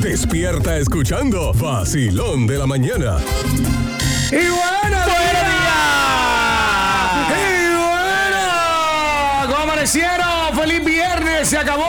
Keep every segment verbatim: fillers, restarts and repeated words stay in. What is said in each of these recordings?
Despierta escuchando Vacilón de la Mañana. ¡Y bueno, ¡Buenos días! ¡Y bueno! ¿Cómo amanecieron? ¡Feliz viernes! Se acabó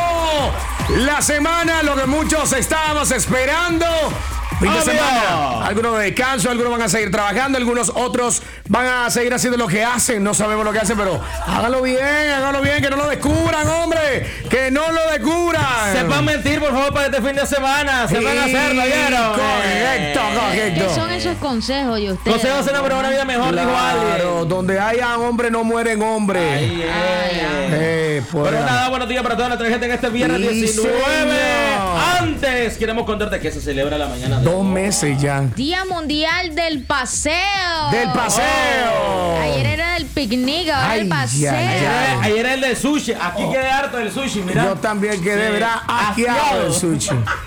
la semana, lo que muchos estábamos esperando. Fin de semana. Algunos de descanso, algunos van a seguir trabajando, algunos otros van a seguir haciendo lo que hacen. No sabemos lo que hacen, pero hágalo bien, hágalo bien, que no lo descubran, hombre. Que no lo descubran. Sepan mentir, por favor, para este fin de semana. Se van a hacerlo, ¿vieron? Correcto, correcto. ¿Qué son esos consejos de ustedes? Consejos para una vida mejor, dijo alguien. Claro, donde haya hombre no mueren hombres. Ay, ay, ay. Eh, pues. Pero nada, buenos días para toda nuestra gente en este viernes Sí, diecinueve. señor. Antes, queremos contarte que se celebra la mañana de Dos meses ya. Día Mundial del Paseo. Del paseo. Ayer era del picnic, ahora Ay, el paseo. ya, Ayer, ya. era- ayer era el de sushi. Aquí quedé harto del sushi, mira. Yo también quedé, Sí. ¿verdad? Asqueado del sushi.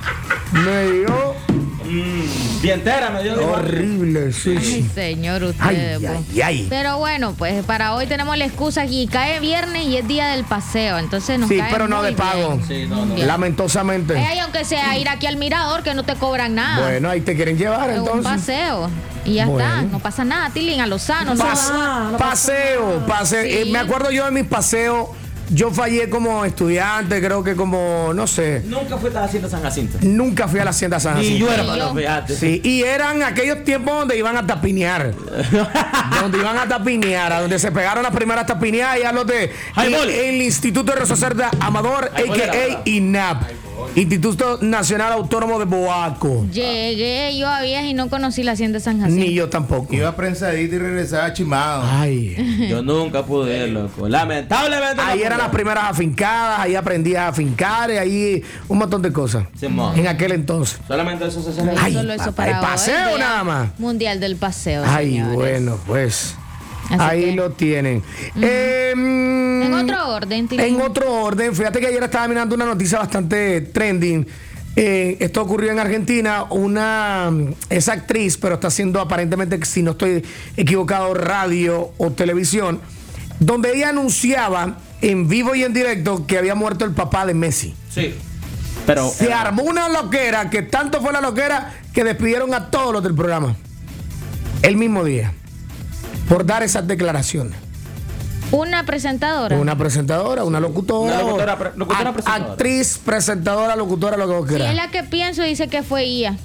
Me dio Mm, dientera me dio. horrible el Ay, sushi. señor, Ay, ustedes. pues. ay, ay. Pero bueno, pues para hoy tenemos la excusa aquí. Cae viernes y es día del paseo. Entonces nos Sí, cae pero no muy de pago. bien. Sí, no, no. Bien. Lamentosamente. Ey, aunque sea ir aquí al mirador, que no te cobran nada. Bueno, ahí te quieren llevar es un entonces. paseo. Y ya Bueno. está, no pasa nada, Tilín, a lo sano. no Pas- va- paseo, paseo. Sí. Eh, me acuerdo yo de mis paseos. Yo fallé como estudiante, creo que como, no sé. Nunca fui a la hacienda San Jacinto. Nunca fui a la hacienda San Ni Jacinto. yo, Ni hermano, yo. fíjate. Sí, y eran aquellos tiempos donde iban a tapinear. donde iban a tapinear, a donde se pegaron las primeras tapineadas y a los de Ay, el, bol. el Instituto de Rosacerda Amador, Ay, bol era, a k a. ¿verdad? I N A P, Instituto Nacional Autónomo de Boaco. Llegué yo a Vías y no conocí la hacienda de San Jacinto. Ni yo tampoco. Iba prensadito y regresaba chimado. Ay. Yo nunca pude ir, loco. Lamentablemente. Ahí no eran las pude. primeras afincadas, ahí aprendí a afincar, ahí un montón de cosas. Simón. En aquel entonces. Solamente eso se celebra. Ay, Solo eso papá, para el hoy, paseo Día nada más. Mundial del paseo. Ay, señores. bueno, pues. Así ahí que- lo tienen. Eh, mm, En otro orden, Tilín. En otro orden, fíjate que ayer estaba mirando una noticia bastante trending. Eh, esto ocurrió en Argentina. Una es actriz, pero está haciendo aparentemente, si no estoy equivocado, radio o televisión, donde ella anunciaba en vivo y en directo que había muerto el papá de Messi. Sí. Pero. Se armó una loquera, que tanto fue la loquera que despidieron a todos los del programa el mismo día por dar esas declaraciones. Una presentadora. Una presentadora, una locutora. Una locutora, pre- locutora act- presentadora. Actriz, presentadora, locutora, lo que vos Sí, quieras. es la que pienso y dice que fue ella.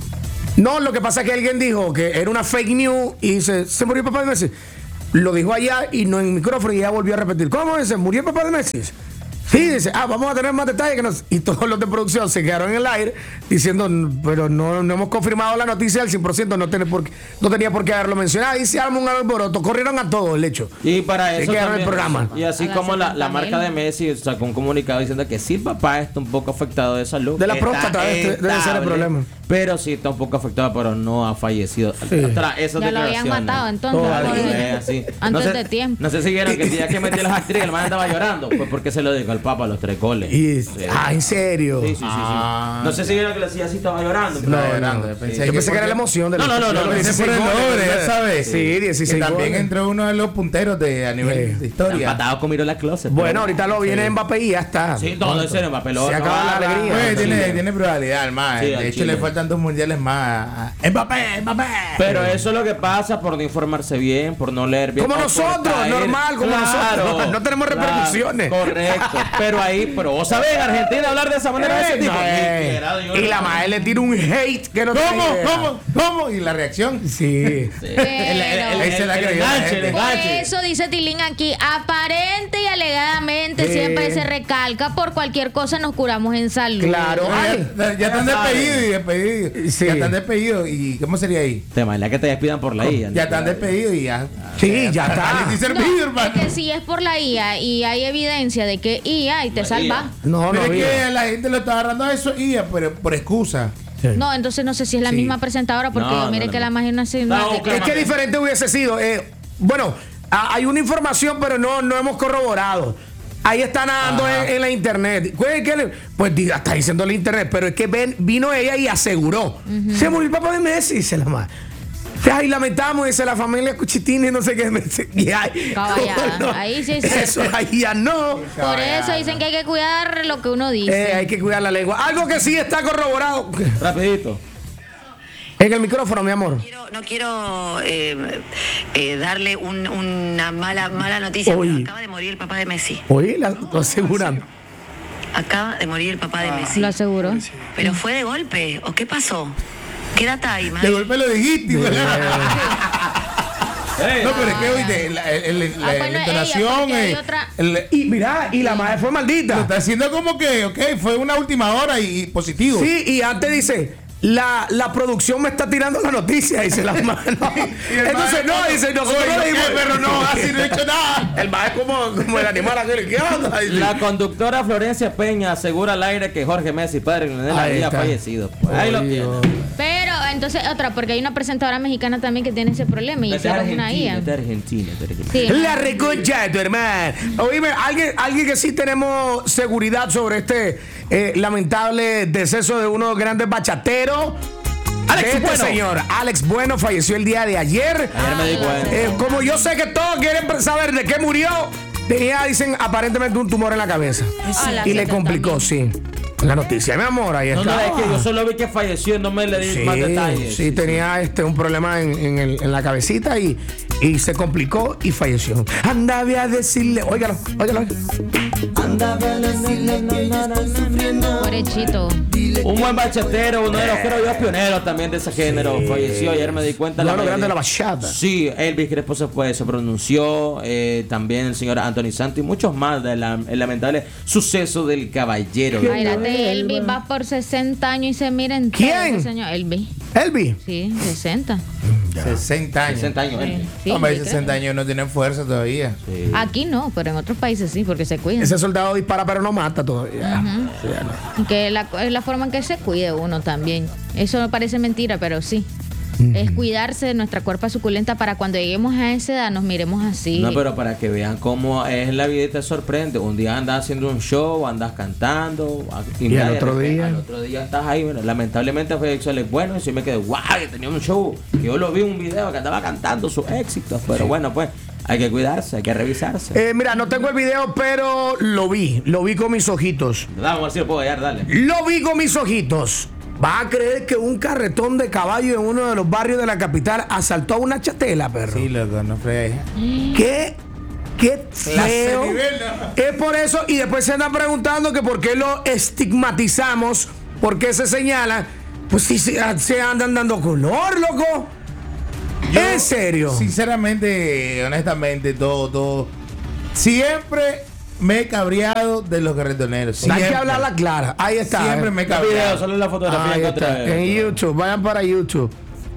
No, lo que pasa es que alguien dijo que era una fake news y dice, se murió el papá de Messi. Lo dijo allá y no en micrófono y ya volvió a repetir. ¿Cómo dice? ¿Murió el papá de Messi? Sí, dice, ah, vamos a tener más detalles que nos... Y todos los de producción se quedaron en el aire diciendo, pero no, no hemos confirmado la noticia al cien por ciento, no, tiene por qué- no tenía por qué haberlo mencionado. Y se armó un alboroto, corrieron a todo el hecho. Y para Se eso quedaron en el también- programa. Y así A las como la, la setenta marca mil. de Messi sacó un comunicado diciendo que sí, el papá está un poco afectado de salud. De la Está próstata, este- debe ser el estable, problema. Pero sí está un poco afectado, pero no ha fallecido. Sí. Tras esas Ya lo habían declaraciones. matado entonces. Todavía. por- Eh, así. Antes no sé, de tiempo. No sé si vieron que el día que metió las actrices, el man estaba llorando. Pues porque se lo dijo al papa a los tres goles. Y, Sí. ah, ¿en serio? Sí, sí, sí, sí. Ah. No sé si vieron que le decía así, estaba llorando. No, Estaba no. llorando, Yo pensé pensé que era la porque- emoción de No, no, no, no, de los no, Ese dieciséis por el goles, nombre, ¿verdad? ya sabes. Sí, dieciséis Que también goles. entró uno de los punteros de, a nivel Sí. de historia. Empatado con Miro la Closet. Bueno, ahorita lo viene Mbappé y ya está. Sí, todo en serio, Mbappé. lo Se acaba la acaba- alegría. Pues, Sí. tiene, tiene probabilidad, más. Sí, de al hecho, Chile. le faltan dos mundiales más. a- ¡Mbappé! ¡Mbappé! Pero eso es lo que pasa por no informarse bien, por no leer bien. Como o por nosotros, caer- normal, como nosotros. No tenemos claro, repercusiones. Correcto. Pero ahí, pero vos sabés, Argentina hablar de esa manera de ese Eh, tipo. no, Ni eh. siquiera, yo Y no- la madre le tira un hate que no ¿Cómo? tiene idea. ¿Cómo? ¿Cómo? ¿Y la reacción? Sí. Sí. Pero- El, el, el, Ahí se el, la el creyó la enganche, el gente. Por enganche. eso dice Tilín aquí, aparente y alegadamente Sí. siempre se recalca por cualquier cosa nos curamos en salud. Claro. No, Ay. ya, ya están Ya saben. despedidos y despedidos. Sí. Ya están despedidos. ¿Y cómo sería ahí? Te imaginas que te despidan por la I A. Ya están despedidos y ya. Sí, ya está. Dale, sí, No, servido, es hermano. que si es por la I A y hay evidencia de que I A y te La salva. I A. No, Pero no, es mira. que la gente lo está agarrando a eso y ya, pero por excusa. Sí. No, entonces no sé si es la Sí. misma presentadora porque No, mire no, que no. la imagen así. No, no- claro. Es que diferente hubiese sido. eh, bueno, a- hay una información, pero no, no hemos corroborado. Ahí está nadando Ajá. en, en la internet. ¿Cuál es que le- Pues di- está diciendo la internet, pero es que ven, vino ella y aseguró. Se murió el papá de Messi, se la madre. Ay, lamentamos, dice la familia Cuchitini, no sé qué. Y ay, Caballada. no, Ahí sí es eso, ahí ya no. Por eso dicen que hay que cuidar lo que uno dice. Eh, hay que cuidar la lengua. Algo que sí está corroborado. Rapidito. En el micrófono, mi amor. Quiero- no quiero eh, eh, darle un- una mala mala noticia, Oye. pero acaba de morir el papá de Messi. Oye, la, lo aseguran. Acaba de morir el papá de Messi. Lo aseguro. ¿Pero fue de golpe o qué pasó? ¿Qué data hay, De madre? golpe lo dijiste, güey. Ey, No, pero es que oíste, la, el- el- la- Ah, la bueno, ella, entonación, porque hay eh, otra- el- Y mira, y la madre fue lo maldita. está haciendo como que, ok, fue una última hora y, y positivo. Sí, y antes dice, la, la producción me está tirando la noticia, dice la mano. Y el Entonces, mae, no, dice, nosotros oye, no le dimos. ¿qué? Pero no, así no he hecho nada. El mae es como, como el animal aquel, ¿qué onda? Dice, La conductora Florencia Peña asegura al aire que Jorge Messi, padre de Leonel, Ahí había está. fallecido. Pues, ahí lo Oye, tiene. Pero entonces otra, porque hay una presentadora mexicana también que tiene ese problema y Es de hicieron una I Argentina, A. es de Argentina, es de Argentina. Sí, La reconcha de tu hermano. Oíme, alguien, alguien que sí tenemos seguridad sobre este eh, lamentable deceso de uno de los grandes bachateros. Alex de este Bueno. señor, Alex Bueno, falleció el día de ayer. Ayer me di cuenta. Eh, como yo sé que todos quieren saber de qué murió, tenía, dicen, aparentemente un tumor en la cabeza. Ah, la Y le siete complicó, sí. La noticia, mi amor, ahí No, está. no, es que yo solo vi que falleció, no me le di Sí, más detalles. sí, tenía este, un problema en, en el- en la cabecita y, y se complicó y falleció. Andaba a decirle, óigalo, óigalo. Pobrecito. Un buen bachatero, uno de los creo yo pioneros también de ese género. Falleció, ayer me di cuenta. Uno la de los grandes de la mayoría- bachata. Sí, Elvis Crespo se, fue, se pronunció, eh, también el señor Anthony Santos y muchos más del lamentable suceso del caballero. Imagínate, Elvis va por sesenta años y se mira en ¿Quién? señor Elvis. Elvi. Sí, sesenta. sesenta años. sesenta años, Elvis. Sí, Hombre, sí, sesenta años no tienen fuerza todavía. Sí. Aquí no, pero en otros países sí, porque se cuidan. Ese soldado dispara pero no mata todavía. Sí, ya no. Que la- es la forma en que se cuide uno también. Eso no parece mentira, pero sí. Es cuidarse de nuestra cuerpa suculenta para cuando lleguemos a esa edad nos miremos así. No, pero para que vean cómo es la vida y te sorprende. Un día andas haciendo un show, andas cantando. Y mira, al de otro repente, día. Al otro día estás ahí. Bueno, lamentablemente fue Alex Bueno. Y yo me quedé, wow, que tenía un show. Que yo lo vi en un video que andaba cantando sus éxitos. Pero bueno, pues hay que cuidarse, hay que revisarse. Eh, mira, no tengo el video, pero lo vi. Lo vi con mis ojitos. Vamos a ver si lo puedo hallar, dale. Lo vi con mis ojitos. ¿Va a creer que un carretón de caballo en uno de los barrios de la capital asaltó a una chatela, perro? Sí, loco, no fregues. ¿Qué? ¿Qué Clase feo? nivel, ¿no? Es por eso, y después se andan preguntando que por qué lo estigmatizamos, por qué se señala. Pues si se, se andan dando color, loco. ¿En serio? Sinceramente, honestamente, todo, todo. Siempre me he cabreado de los carretoneros. Hay Siempre. que hablarla clara. Ahí está. Siempre eh. me he El video, cabreado. solo la fotografía Ahí que está, otra en YouTube, vayan para YouTube.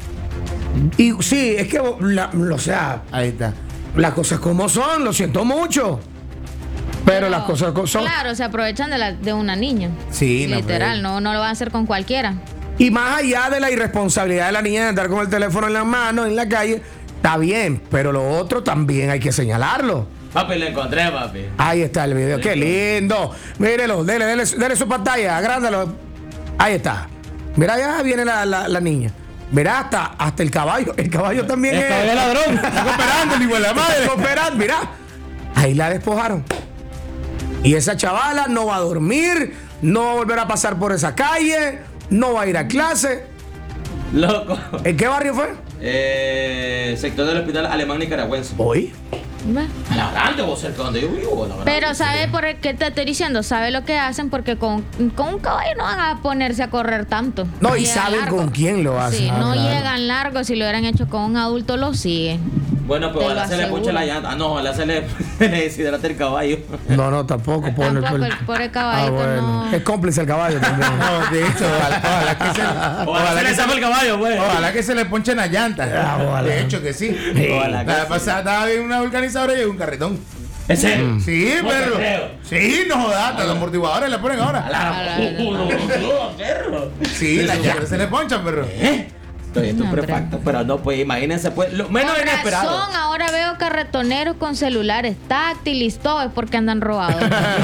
Y sí, es que, la- o sea, Ahí está. las cosas como son, lo siento mucho. Pero las cosas como son. Claro, se aprovechan de, la, de una niña. Sí, no, Literal, pero- no, no lo van a hacer con cualquiera. Y más allá de la irresponsabilidad de la niña de andar con el teléfono en la mano, en la calle, está bien, pero lo otro también hay que señalarlo. Papi, lo encontré, papi. Ahí está el video, qué lindo. Mírelo, dele, dele, dele su pantalla, agrándalo. Ahí está. Mira, ya viene la, la, la niña. Mira, hasta, hasta el caballo. El caballo también El es. caballo ladrón. Está cooperando, el hijo de la madre. Está cooperando, mira. Ahí la despojaron. Y esa chavala no va a dormir, no va a volver a pasar por esa calle, no va a ir a clase. Loco. ¿En qué barrio fue? Eh, sector del hospital alemán nicaragüense. Hoy. Va. A la grande, vos cerca donde yo vivo, la verdad. Pero ¿sabe por qué te estoy diciendo? ¿Sabe lo que hacen? Porque con, con un caballo no van a ponerse a correr tanto. No, y llegan saben largo. con quién lo hacen. Sí, Ah, no claro. llegan largo. Si lo hubieran hecho con un adulto, lo siguen. Bueno, pues Te ojalá lo se le aseguro. puche la llanta. Ah, no, ojalá se le, se le deshidrate el caballo. No, no, tampoco. Pobre, Tampoco el pobre caballito, no. Es cómplice el caballo también. No, de hecho, ojalá, ojalá que se, Ojalá, ojalá se le que zapa el caballo, pues. Ojalá que se le ponchen las llantas. Ah, ojalá. De hecho que sí. Ojalá que La sí. pasada estaba bien una vulcanizadora y llegó un carretón. ¿En serio? Sí, No te perro. creo. Sí, no jodas, hasta los amortiguadores le ponen ahora. A la- A la- Uh, uh, no, no, perro. Sí, las llantas se le ponchan, perro. ¿Eh? Estoy estupefacto, pero no, pues imagínense, pues, lo menos Con inesperado. razón, ahora veo carretoneros con celulares táctiles, todo es porque andan robados.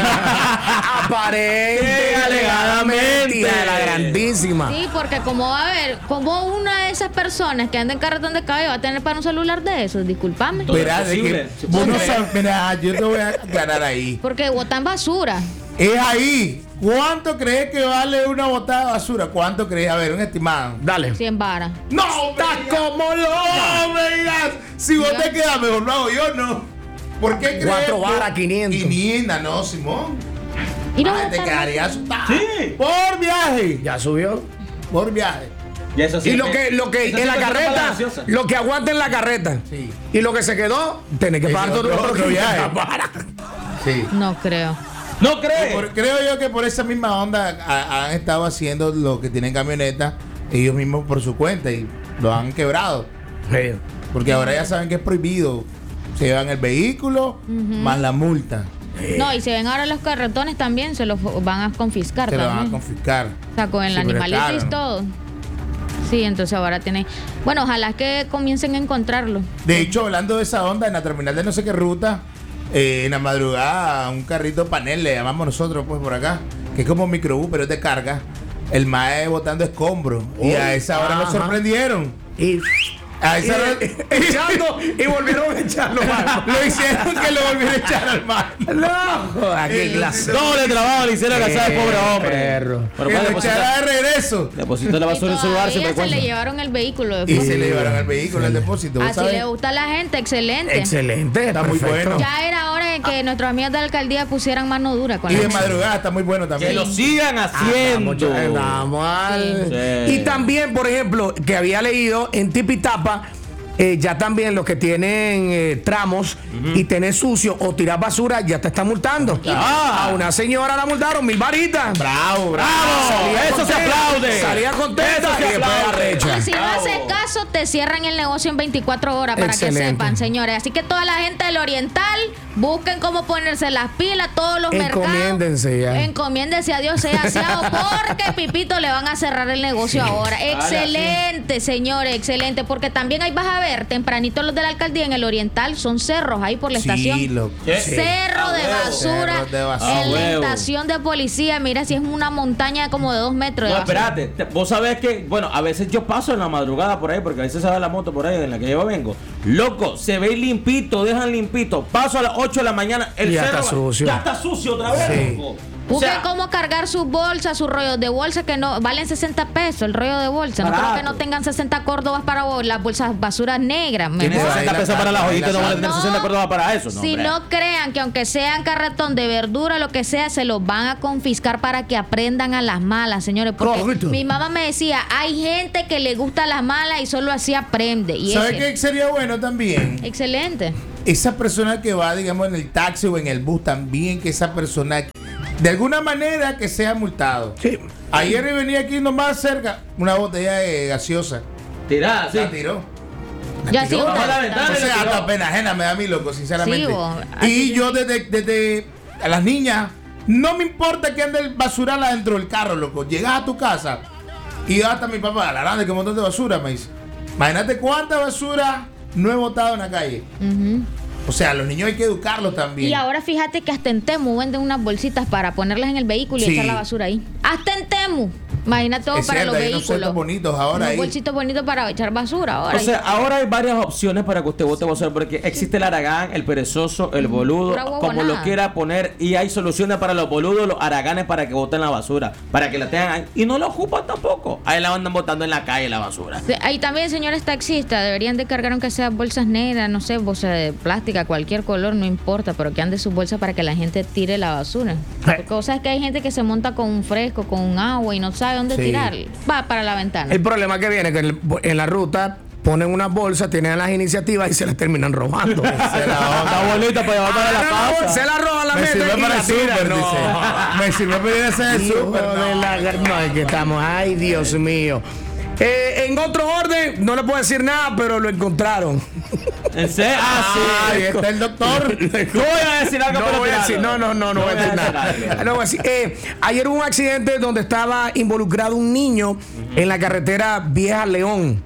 Aparente, alegadamente. De la grandísima. Sí, porque como va a haber, como una de esas personas que anda en carretón de caballo va a tener para un celular de esos, discúlpame. Todo Mira, es de posible. que vos no sabes- mira, yo te voy a aclarar ahí. Porque botan basura. Es ahí. ¿Cuánto crees que vale una botada de basura? ¿Cuánto crees? A ver, un estimado. Dale. cien varas. No, estás como no, me digas. Si vos te quedas, mejor lo hago yo, no. ¿Por qué crees? Cuatro que- varas, quinientos. quinientos, no, Simón. Y no Ay, te botan- quedarías asustado. Sí. Por viaje. Ya subió. Por viaje. Y, eso sí Y lo me- que, lo que eso en sí la me suena carreta, graciosa. lo que aguanta en la carreta. Sí. Y lo que se quedó, tenés que Ese pagar todo otro- otro otro viaje. Para. Sí. No creo. ¿No crees? Por- creo yo que por esa misma onda ha- han estado haciendo lo que tienen camionetas ellos mismos por su cuenta y lo han quebrado. Sí. Porque ahora ya saben que es prohibido. Se llevan el vehículo más la multa. No, y si ven ahora los carretones también, se los van a confiscar Se lo van a también. confiscar. O sea, con el Sí, pero es animalito y caro. todo. Sí, entonces ahora tiene. Bueno, ojalá que comiencen a encontrarlo. De hecho, hablando de esa onda, en la terminal de no sé qué ruta, eh, en la madrugada, un carrito panel, le llamamos nosotros, pues por acá, que es como microbús, pero es de carga. El mae botando escombros. Y a esa hora lo Ajá. sorprendieron. Y, A esa hora. echando, y volvieron a echarlo mal. Lo hicieron que lo volvieron a echar al mar. No, ¿a qué Eh, clase? Doble trabajo le hicieron a casa de pobre hombre. Perro. Pero Que pues, lo deposita, echará de regreso. deposita la basura Y en su lugar todavía siempre se cuenta. le llevaron el vehículo. Y después. se le llevaron al vehículo el depósito. ¿vos Así sabés? le gusta a la gente, excelente. Excelente, Está muy perfecto. bueno. Ya era hora de que nuestros amigos de la alcaldía pusieran mano dura con Y la de gente. madrugada está muy bueno Que también. lo sigan haciendo. Vamos, vamos al- Sí. Y también, por ejemplo, que había leído en Tipitapa, eh, ya también los que tienen eh, tramos y tenés sucio o tirar basura, ya te están multando. Ah. A una señora la multaron mil varitas. Bravo, bravo. Salía Eso se contenta, aplaude. Salía contenta Eso se y después aplaude. arrecha. Y si no haces caso, te cierran el negocio en veinticuatro horas para Excelente. que sepan, señores. Así que toda la gente del Oriental, busquen cómo ponerse las pilas, todos los mercados. Encomiéndense ya. Encomiéndense a Dios, sea aseado, porque Pipito le van a cerrar el negocio ahora. Excelente, señores, excelente. Porque también ahí vas a ver, tempranito los de la alcaldía en el Oriental son cerros ahí por la Sí, estación. loco. ¿Qué? Cerro A de huevo. basura, Cerros de basura. A en la huevo. estación de policía. Mira, si es una montaña como de dos metros de No, basura. espérate. te- Vos sabés que, bueno, a veces yo paso en la madrugada por ahí, porque a veces se va la moto por ahí en la que yo vengo. Loco, se ve limpito, dejan limpito. Paso a las ocho de la mañana, el Ya cerro está sucio. ya está sucio otra vez, Sí. loco. O Busquen sea, cómo cargar sus bolsas, sus rollos de bolsa que no valen sesenta pesos, el rollo de bolsa. No creo Barato. que no tengan sesenta córdobas para bol- las bolsas basuras negras. Tiene Mejor. Ahí sesenta la pesos para la saca, ahí joyita, la no van a saca. tener sesenta córdobas para eso. No, Si hombre. no crean que aunque sean carretón de verdura, lo que sea, se los van a confiscar para que aprendan a las malas, señores. Porque Correcto. mi mamá me decía, hay gente que le gusta las malas y solo así aprende. Y ¿Sabes es qué sería bueno también? excelente. Esa persona que va, digamos, en el taxi o en el bus también, que esa persona, de alguna manera, que sea multado. Sí. Ayer venía aquí nomás cerca una botella de gaseosa. Tirá, sí. La tiró. Ya sí, tiró una- bajo la ventana. O sea, tiró. hasta pena ajena me da a mí, loco, sinceramente. Sí, vos, y así yo desde, desde a las niñas, no me importa que ande el basural adentro del carro, loco. Llegas a tu casa y hasta mi papá, la grande, que un montón de basura, me dice. Imagínate cuánta basura no he botado en la calle. Ujú. O sea, los niños hay que educarlos también. Y ahora fíjate que hasta en Temu venden unas bolsitas para ponerlas en el vehículo y Sí. echar la basura ahí. Hasta en Temu. Imagínate todo Es para cierto, los hay unos vehículos. centros bonitos ahora Unos ahí. bolsitos bonitos para echar basura ahora. O sea, ahora hay varias opciones para que usted vote basura, porque existe el haragán, el perezoso, el boludo, Pura como huevonada. lo quiera poner, y hay soluciones para los boludos, los haraganes para que voten la basura, para que la tengan ahí, y no la ocupan tampoco. Ahí la andan botando en la calle la basura. Sí, ahí también, señores taxistas, deberían de cargar aunque sea bolsas negras, no sé, bolsas de plástica, cualquier color, no importa, pero que ande sus bolsas para que la gente tire la basura. Porque cosas que hay gente que se monta con un fresco, con un agua y no sabe dónde Sí. tirar. Va para la ventana. El problema que viene que en, el- en la ruta ponen unas bolsas, tienen las iniciativas y se las terminan robando. Se la Está bonita para llevar para la Ah, casa. Se la roban la Me meten sirve y para la el tiran. súper, No. dice. Me sirve para ir a hacer el Hijo súper. de No. la gar- no, es que estamos. Ay, Dios mío. Eh, en otro orden, no le puedo decir nada, pero lo encontraron. ¿En serio? Ah, Ahí sí. está el doctor. No voy a decir algo, No pero voy a tirarlo. decir, no, no, no, no, voy a decir nada. algo. No voy a decir. Eh, ayer hubo un accidente donde estaba involucrado un niño en la carretera Vieja León.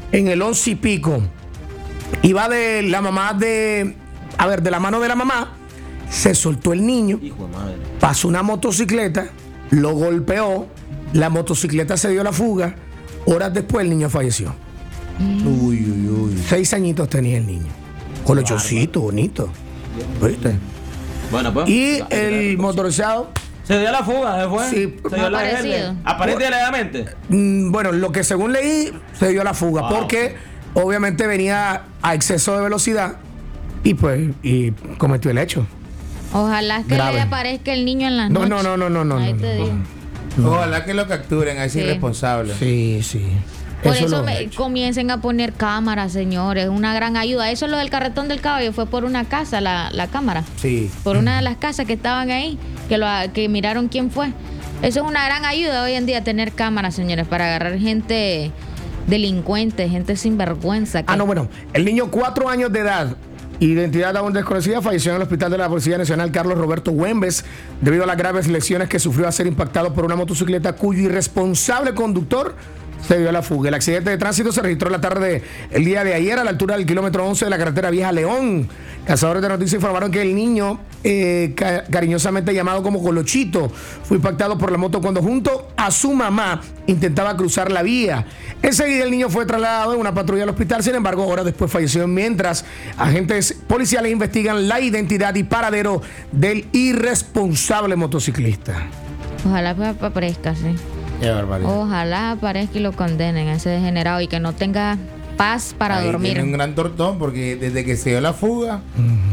en el once y pico. Iba de la mamá de, a ver, de la mano de la mamá, se soltó el niño, Hijo de madre. pasó una motocicleta, lo golpeó, la motocicleta se dio la fuga, horas después el niño falleció. Uy, uy, uy. Seis añitos tenía el niño, colochoncito, bonito. ¿Viste? Bueno, pues. Y ya, el ya, motorizado, Se dio la fuga, se fue. Sí. Se dio No la ha verde. aparecido. Aparentemente. mm, bueno, lo que según leí, se dio la fuga, Wow. porque obviamente venía a exceso de velocidad y pues y cometió el hecho. Ojalá que Grave. le aparezca el niño en las No, noches. no, no, no, no, Ahí no, te no. digo. Ojalá que lo capturen a ese Sí. irresponsable. Sí, sí. Por Eso eso, lo me- he hecho. comiencen a poner cámaras, señores. Una gran ayuda. Eso es lo del carretón del caballo. Fue por una casa, la, la cámara. Sí. Por una de las casas que estaban ahí, que, lo, que miraron quién fue. Eso es una gran ayuda hoy en día, tener cámaras, señores, para agarrar gente delincuente, gente sin vergüenza. que- Ah, no, bueno. El niño, cuatro años de edad, identidad aún desconocida, falleció en el hospital de la Policía Nacional Carlos Roberto Güembes debido a las graves lesiones que sufrió al ser impactado por una motocicleta cuyo irresponsable conductor se dio a la fuga. El accidente de tránsito se registró la tarde el día de ayer a la altura del kilómetro once de la carretera Vieja León. Cazadores de noticias informaron que el niño, eh, ca- cariñosamente llamado como Colochito, fue impactado por la moto cuando junto a su mamá intentaba cruzar la vía. Enseguida el niño fue trasladado en una patrulla al hospital, sin embargo, horas después falleció mientras agentes policiales investigan la identidad y paradero del irresponsable motociclista. Ojalá pa- pa- aparezca, sí. Qué barbaridad. Ojalá aparezca y lo condenen a ese degenerado y que no tenga paz para Ahí dormir. Tiene un gran tortón porque desde que se dio la fuga,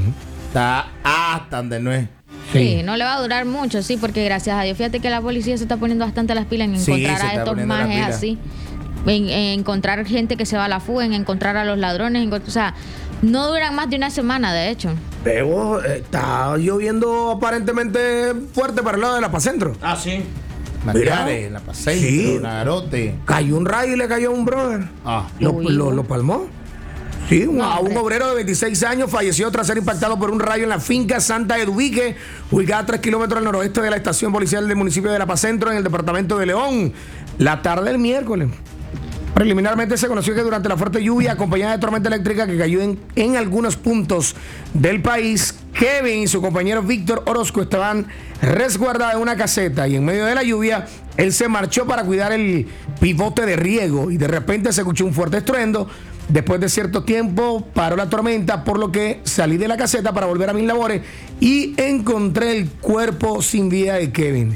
está hasta donde no es. Sí, no le va a durar mucho, sí, porque gracias a Dios, fíjate que la policía se está poniendo bastante las pilas en Sí, encontrar se a está estos poniendo las majes pilas. así, en, en encontrar gente que se va a la fuga, en encontrar a los ladrones, en, o sea, no duran más de una semana, de hecho. Pero eh, está lloviendo aparentemente fuerte para el lado de la Pacentro. Ah, sí. Macares, la Paseo, Sí. Nagarote. Cayó un rayo y le cayó a un brother. Ah. Lo, Uy, lo- no. lo palmó. Sí, un- No, a un hombre. obrero de veintiséis años falleció tras ser impactado por un rayo en la finca Santa Eduvique, ubicada a tres kilómetros al noroeste de la estación policial del municipio de La Paz Centro, en el departamento de León, la tarde del miércoles. Preliminarmente se conoció que durante la fuerte lluvia acompañada de tormenta eléctrica que cayó en, en algunos puntos del país, Kevin y su compañero Víctor Orozco estaban resguardados en una caseta y en medio de la lluvia él se marchó para cuidar el pivote de riego y de repente se escuchó un fuerte estruendo. Después de cierto tiempo paró la tormenta, por lo que salí de la caseta para volver a mis labores y encontré el cuerpo sin vida de Kevin.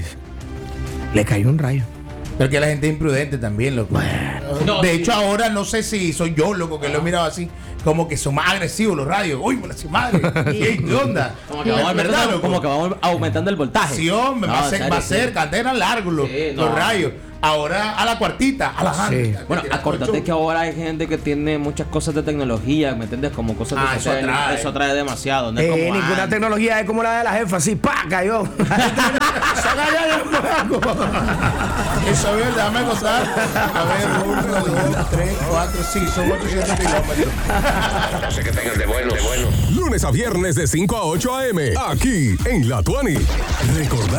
Le cayó un rayo. Pero que la gente es imprudente también, loco. No, de sí. hecho, ahora no sé si soy yo, loco, que lo he mirado así. Como que son más agresivos los radios. Uy, por la su madre. ¿Qué ¿Qué onda? Como que, Es vamos verdad, aumentando, loco. como que vamos aumentando el voltaje. Sí, hombre, No, va a ser, serio, va a sí. ser, antes eran largos los, Sí, los no. rayos. Ahora a la cuartita, a la Sí. hand. Bueno, acordate que ahora hay gente que tiene muchas cosas de tecnología, ¿me entiendes? Como cosas de Ah, eso social, atrae. eso atrae demasiado. No es Eh, como ninguna antes. tecnología es como la de la jefa, así, ¡pa! Cayó. Se cayó el fuego. Eso es, déjame contar. A ver, uno, dos, tres, cuatro, sí, son ochocientos kilómetros. No sé qué tengan de bueno, de bueno. Lunes a viernes de cinco a ocho a eme, aquí en La Tuani. Recordad